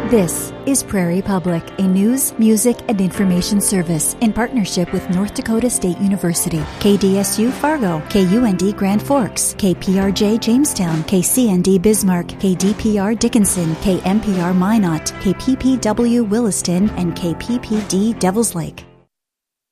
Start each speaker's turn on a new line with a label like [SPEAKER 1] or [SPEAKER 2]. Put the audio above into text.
[SPEAKER 1] This is Prairie Public, a news, music, and information service in partnership with North Dakota State University, KDSU Fargo, KUND Grand Forks, KPRJ Jamestown, KCND Bismarck, KDPR Dickinson, KMPR Minot, KPPW Williston, and KPPD Devils Lake.